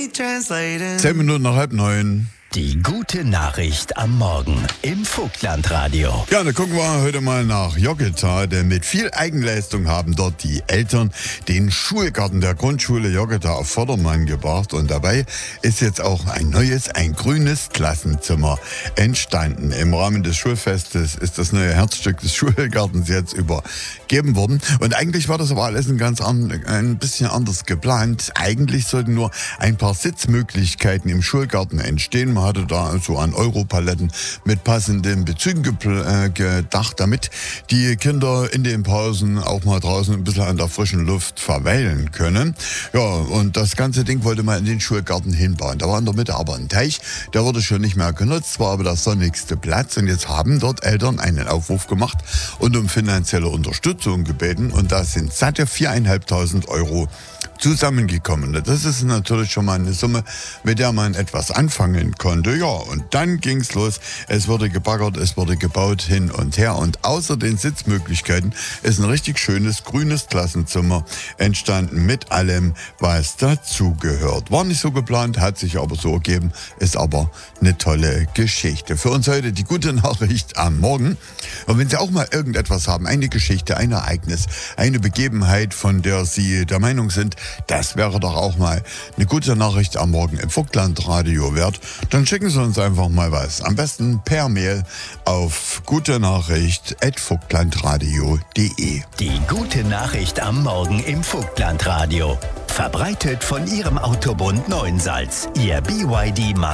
10 Minuten nach 8:30. Die gute Nachricht am Morgen im Vogtlandradio. Ja, dann gucken wir heute mal nach Joggeta, denn mit viel Eigenleistung haben dort die Eltern den Schulgarten der Grundschule Joggeta auf Vordermann gebracht. Und dabei ist jetzt auch ein grünes Klassenzimmer entstanden. Im Rahmen des Schulfestes ist das neue Herzstück des Schulgartens jetzt übergeben worden. Und eigentlich war das aber alles ein bisschen anders geplant. Eigentlich sollten nur ein paar Sitzmöglichkeiten im Schulgarten entstehen. Man hatte da also an Europaletten mit passenden Bezügen gedacht, damit die Kinder in den Pausen auch mal draußen ein bisschen an der frischen Luft verweilen können. Ja, und das ganze Ding wollte man in den Schulgarten hinbauen. Da war in der Mitte aber ein Teich, der wurde schon nicht mehr genutzt, war aber der sonnigste Platz. Und jetzt haben dort Eltern einen Aufruf gemacht und um finanzielle Unterstützung gebeten. Und da sind satte 4.500 Euro zusammengekommen. Das ist natürlich schon mal eine Summe, mit der man etwas anfangen konnte. Ja, und dann ging's los. Es wurde gebaggert, es wurde gebaut, hin und her. Und außer den Sitzmöglichkeiten ist ein richtig schönes grünes Klassenzimmer entstanden mit allem, was dazugehört. War nicht so geplant, hat sich aber so ergeben, ist aber eine tolle Geschichte. Für uns heute die gute Nachricht am Morgen. Und wenn Sie auch mal irgendetwas haben, eine Geschichte, ein Ereignis, eine Begebenheit, von der Sie der Meinung sind, das wäre doch auch mal eine gute Nachricht am Morgen im Vogtlandradio wert, dann schicken Sie uns einfach mal was. Am besten per Mail auf gutenachricht@vogtlandradio.de. Die gute Nachricht am Morgen im Vogtlandradio. Verbreitet von Ihrem Autobund Neuensalz. Ihr BYD